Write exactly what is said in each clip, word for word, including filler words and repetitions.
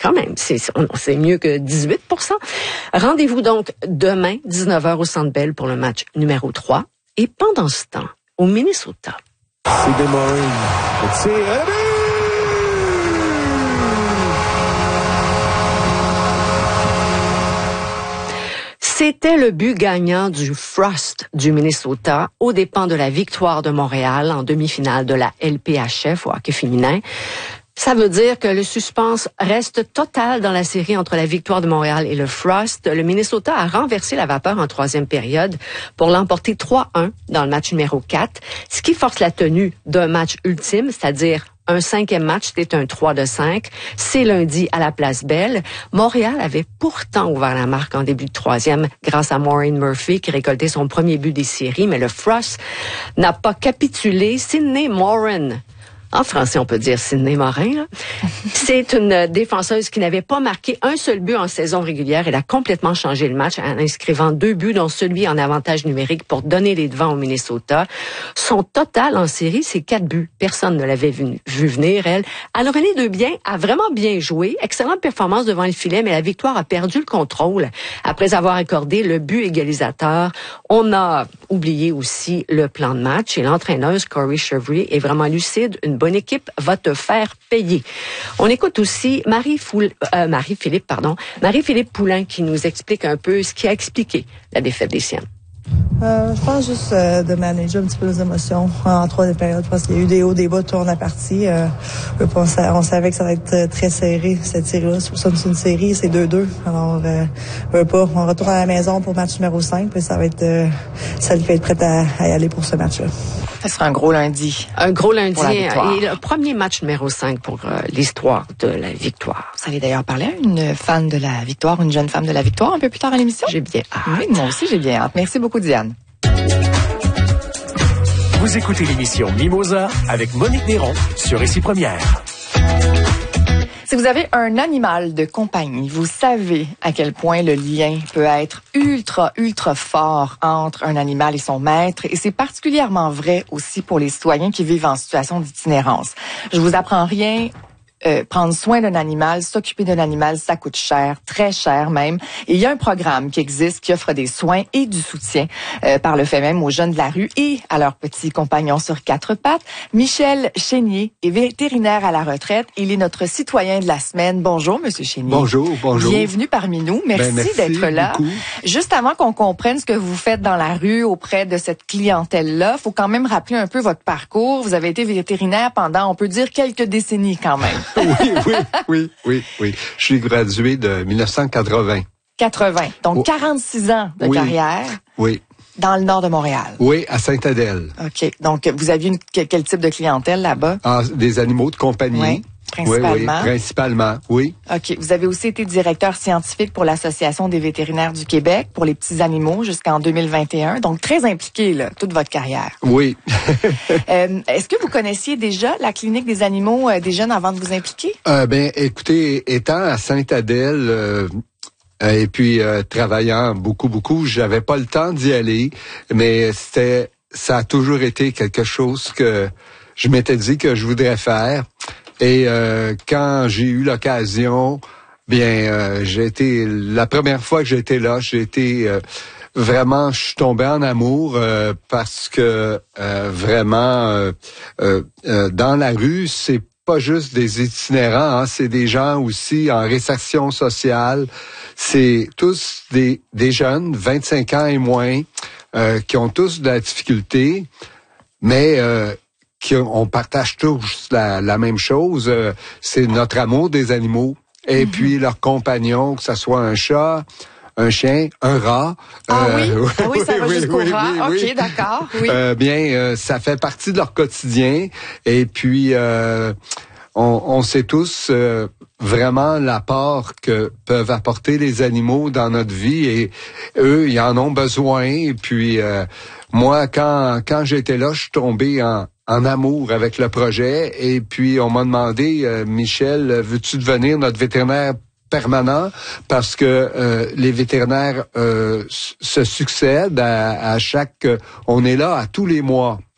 quand même, c'est, c'est mieux que dix-huit pour cent. Rendez-vous donc demain, dix-neuf heures au Centre Bell pour le match numéro trois. Et pendant ce temps, au Minnesota. C'est des Marines. C'est un but! C'était le but gagnant du Frost du Minnesota aux dépens de la victoire de Montréal en demi-finale de la L P H F au hockey féminin. Ça veut dire que le suspense reste total dans la série entre la victoire de Montréal et le Frost. Le Minnesota a renversé la vapeur en troisième période pour l'emporter trois un dans le match numéro quatre, ce qui force la tenue d'un match ultime, c'est-à-dire un cinquième match, c'était un trois de cinq. C'est lundi à la Place Bell. Montréal avait pourtant ouvert la marque en début de troisième grâce à Maureen Murphy qui récoltait son premier but des séries, mais le Frost n'a pas capitulé. Sydney Morin, en français, on peut dire Sydney Morin, là. C'est une défenseuse qui n'avait pas marqué un seul but en saison régulière. Elle a complètement changé le match en inscrivant deux buts, dont celui en avantage numérique pour donner les devants au Minnesota. Son total en série, c'est quatre buts. Personne ne l'avait vu, vu venir, elle. Alors, René Debien a vraiment bien joué. Excellente performance devant le filet, mais la victoire a perdu le contrôle après avoir accordé le but égalisateur. On a oublié aussi le plan de match et l'entraîneuse Corey Chevrier est vraiment lucide. Une bonne équipe va te faire payer. On écoute aussi Marie Foul, euh, Marie-Philippe, pardon, Marie-Philippe Poulin qui nous explique un peu ce qui a expliqué la défaite des Siennes. Euh, je pense juste euh, de manager un petit peu les émotions en troisième période. Je pense qu'il y a eu des hauts, des bas tout au long de la partie. Euh, on, sa- on savait que ça va être très serré, cette série-là. C'est pour ça que c'est une série, c'est deux deux. Alors, euh, veut pas, on retourne à la maison pour le match numéro cinq, puis ça va être, euh, ça lui fait être prête à, à y aller pour ce match-là. Ça sera un gros lundi. Un gros lundi Pour la victoire. et le premier match numéro cinq pour euh, l'histoire de la victoire. Vous allez d'ailleurs parler à une fan de la victoire, une jeune femme de la victoire un peu plus tard à l'émission. J'ai bien hâte. Oui, moi aussi j'ai bien hâte. Merci beaucoup Diane. Vous écoutez l'émission Mimosa avec Monique Néron sur Ici Première. Si vous avez un animal de compagnie, vous savez à quel point le lien peut être ultra, ultra fort entre un animal et son maître. Et c'est particulièrement vrai aussi pour les citoyens qui vivent en situation d'itinérance. Je vous apprends rien. Euh, prendre soin d'un animal, s'occuper d'un animal, ça coûte cher, très cher même. Et il y a un programme qui existe qui offre des soins et du soutien euh, par le fait même aux jeunes de la rue et à leurs petits compagnons sur quatre pattes. Michel Chénier est vétérinaire à la retraite. Il est notre citoyen de la semaine. Bonjour, Monsieur Chénier. Bonjour, bonjour. Bienvenue parmi nous. Merci, ben, merci d'être là. beaucoup. Juste avant qu'on comprenne ce que vous faites dans la rue auprès de cette clientèle-là, faut quand même rappeler un peu votre parcours. Vous avez été vétérinaire pendant, on peut dire, quelques décennies quand même. oui, oui, oui, oui, oui. Je suis gradué de mille neuf cent quatre-vingts. quatre-vingts. Donc, oh. quarante-six ans de oui. carrière. Oui. Dans le nord de Montréal. Oui, à Sainte-Adèle. OK. Donc, vous aviez une, quel, quel type de clientèle là-bas? Ah, des animaux de compagnie. Oui. Principalement. Oui, oui, principalement, oui. OK. Vous avez aussi été directeur scientifique pour l'Association des vétérinaires du Québec pour les petits animaux jusqu'en deux mille vingt et un. Donc, très impliqué, là, toute votre carrière. Oui. euh, est-ce que vous connaissiez déjà la clinique des animaux euh, des jeunes avant de vous impliquer? Euh, ben, écoutez, étant à Sainte-Adèle, euh, et puis euh, travaillant beaucoup, beaucoup, j'avais pas le temps d'y aller, mais c'était, ça a toujours été quelque chose que je m'étais dit que je voudrais faire. Et euh, quand j'ai eu l'occasion, bien, euh, j'ai été la première fois que j'étais là, j'ai été euh, vraiment, je suis tombé en amour euh, parce que euh, vraiment euh, euh, euh, dans la rue, c'est pas juste des itinérants, hein, c'est des gens aussi en réinsertion sociale. C'est tous des des jeunes, vingt-cinq ans et moins, euh, qui ont tous de la difficulté, mais euh, on partage tous la, la même chose, euh, c'est notre amour des animaux et mm-hmm. puis leurs compagnons, que ce soit un chat, un chien, un rat. Ah euh, oui, ah oui, ça va oui, jusqu'au oui, rat. oui, OK, oui. d'accord. Oui. Euh, bien, euh, ça fait partie de leur quotidien et puis euh, on, on sait tous euh, vraiment l'apport que peuvent apporter les animaux dans notre vie et eux, ils en ont besoin. Et puis euh, moi, quand quand j'étais là, je suis tombé en en amour avec le projet. Et puis, on m'a demandé, euh, Michel, veux-tu devenir notre vétérinaire permanent? Parce que euh, les vétérinaires euh, se succèdent à, à chaque... Euh, on est là à tous les mois.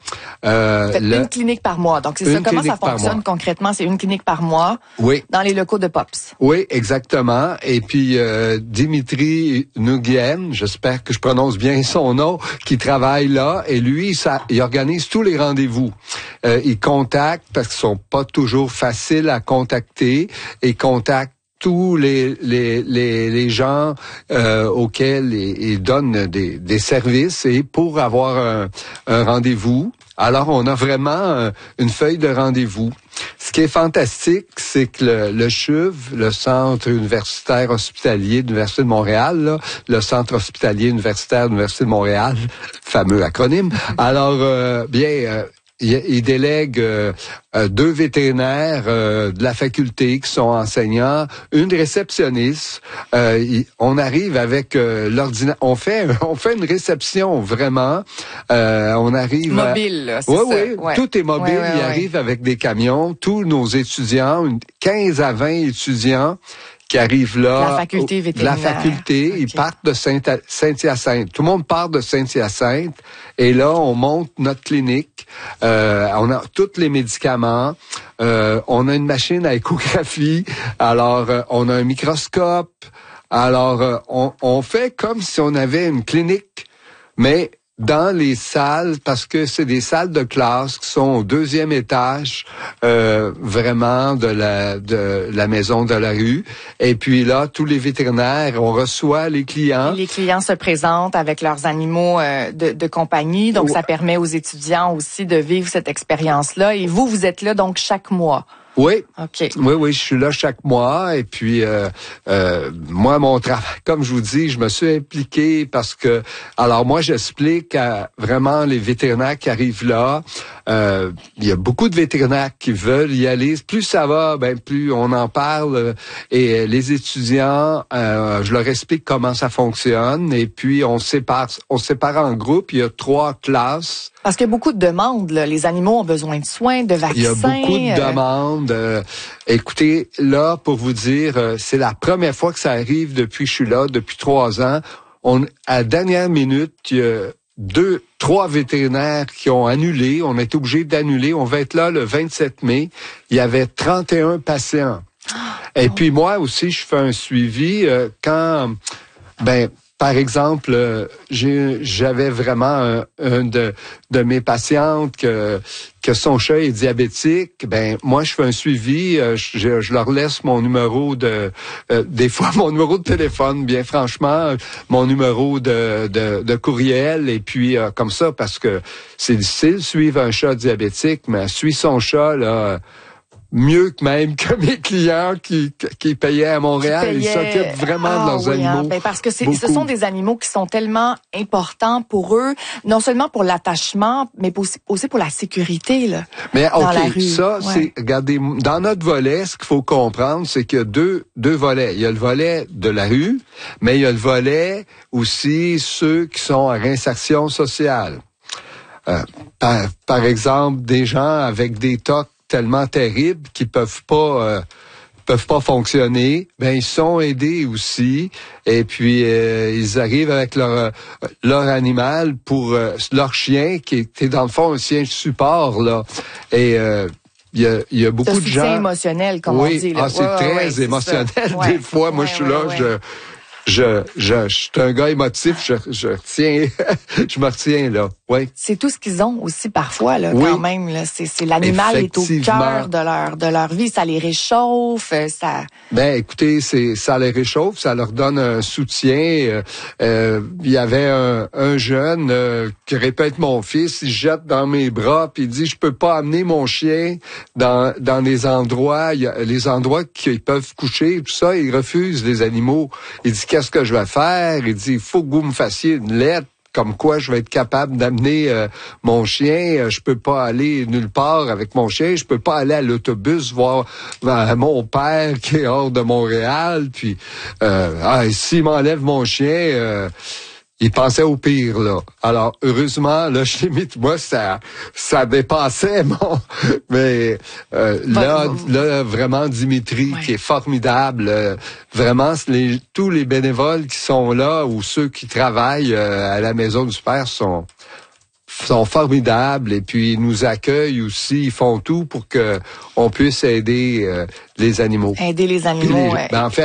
Euh, Faites le... une clinique par mois. Donc, c'est ça. Comment ça fonctionne concrètement? C'est une clinique par mois oui. dans les locaux de Pops. Oui, exactement. Et puis, euh, Dimitri Nguyen, j'espère que je prononce bien son nom, qui travaille là. Et lui, ça, il organise tous les rendez-vous. Euh, il contacte, parce qu'ils sont pas toujours faciles à contacter, et contacte tous les les les, les gens euh, auxquels ils, ils donnent des, des services et pour avoir un, un rendez-vous. Alors, on a vraiment euh, une feuille de rendez-vous. Ce qui est fantastique, c'est que le, le C H U V, le Centre universitaire hospitalier de l'Université de Montréal, là, le Centre hospitalier universitaire de l'Université de Montréal, fameux acronyme, alors, euh, bien... Euh, Il, il délègue euh, euh, deux vétérinaires euh, de la faculté qui sont enseignants, une réceptionniste. Euh, il, on arrive avec euh, l'ordinateur. On fait, on fait une réception vraiment. Euh, on arrive mobile. À... C'est oui, ça. oui, ouais. Tout est mobile. Ouais, ouais, il ouais. arrive avec des camions. Tous nos étudiants, une, quinze à vingt étudiants. Qui arrivent là, la faculté vétérinaire. De la faculté, okay. Ils partent de Saint-Hyacinthe. Tout le monde part de Saint-Hyacinthe et là, on monte notre clinique. Euh, on a tous les médicaments. Euh, on a une machine à échographie. Alors, euh, on a un microscope. Alors, euh, on, on fait comme si on avait une clinique, mais dans les salles, parce que c'est des salles de classe qui sont au deuxième étage, euh, vraiment de la de la maison de la rue. Et puis là, tous les vétérinaires, on reçoit les clients. Et les clients se présentent avec leurs animaux euh, de, de compagnie, donc oh. ça permet aux étudiants aussi de vivre cette expérience-là. Et vous, vous êtes là donc chaque mois. Oui, okay. oui, oui, je suis là chaque mois et puis euh, euh, moi mon travail, comme je vous dis, je me suis impliqué parce que alors moi j'explique à vraiment les vétérinaires qui arrivent là. Euh, il y a beaucoup de vétérinaires qui veulent y aller. Plus ça va, ben plus on en parle et les étudiants, euh, je leur explique comment ça fonctionne et puis on sépare, on sépare en groupe. Il y a trois classes. Parce qu'il y a beaucoup de demandes. Là. Les animaux ont besoin de soins, de vaccins. Il y a beaucoup de euh... demandes. Euh, écoutez, là, pour vous dire, euh, c'est la première fois que ça arrive depuis que je suis là, depuis trois ans. On, à la dernière minute, il y a deux, trois vétérinaires qui ont annulé. On est obligé d'annuler. On va être là le vingt-sept mai. Il y avait trente et un patients. Oh, et oh. Puis moi aussi, je fais un suivi euh, quand... ben Par exemple, euh, j'ai, j'avais vraiment un, un de, de mes patientes que, que son chat est diabétique. Ben moi, je fais un suivi. Euh, je, je leur laisse mon numéro de, euh, des fois mon numéro de téléphone, bien franchement, mon numéro de, de, de courriel. Et puis euh, comme ça, parce que c'est difficile de suivre un chat diabétique, mais suivre son chat là. Mieux que même que mes clients qui, qui payaient à Montréal. Payaient... Ils s'occupent vraiment ah, de leurs oui, animaux. Hein? Ben parce que c'est, ce sont des animaux qui sont tellement importants pour eux, non seulement pour l'attachement, mais aussi, aussi pour la sécurité. Là, mais dans OK, la rue. ça, ouais. c'est, regardez, dans notre volet, ce qu'il faut comprendre, c'est qu'il y a deux, deux volets. Il y a le volet de la rue, mais il y a le volet aussi ceux qui sont à réinsertion sociale. Euh, par, par exemple, des gens avec des T O C tellement terribles qu'ils peuvent pas euh, peuvent pas fonctionner, ben ils sont aidés aussi et puis euh, ils arrivent avec leur leur animal pour euh, leur chien qui est dans le fond un chien de support là et euh, il y a, il y a beaucoup de gens... soutien émotionnel, comme oui, on dit. Là. Ah, c'est ouais, très ouais, c'est émotionnel ouais. des fois. Moi, ouais, je suis ouais, là, ouais. je... Je, je, je suis un gars émotif, je, je retiens, je me retiens là, oui. C'est tout ce qu'ils ont aussi parfois là, oui. quand même là. C'est, c'est l'animal est au cœur de leur de leur vie, ça les réchauffe, ça. Ben, écoutez, c'est ça les réchauffe, ça leur donne un soutien. Euh, euh, il y avait un, un jeune euh, qui répète mon fils, il se jette dans mes bras, puis il dit je peux pas amener mon chien dans dans les endroits, il y a, les endroits qu'ils peuvent coucher, tout ça, il refuse les animaux. Il dit qu'est-ce que je vais faire? Il dit, il faut que vous me fassiez une lettre comme quoi je vais être capable d'amener euh, mon chien. Je peux pas aller nulle part avec mon chien. Je peux pas aller à l'autobus voir euh, mon père qui est hors de Montréal. Puis, euh, ah, s'il m'enlève mon chien... Euh, il pensait au pire, là. Alors, heureusement, là, je l'ai mis, moi, ça, ça dépassait mon, mais, euh, là, là, vraiment, Dimitri, ouais. qui est formidable, euh, vraiment, les, tous les bénévoles qui sont là, ou ceux qui travaillent, euh, à la Maison du Père sont sont formidables et puis ils nous accueillent aussi, ils font tout pour que on puisse aider euh, les animaux. Aider les animaux. Les, ouais. ben, en fait,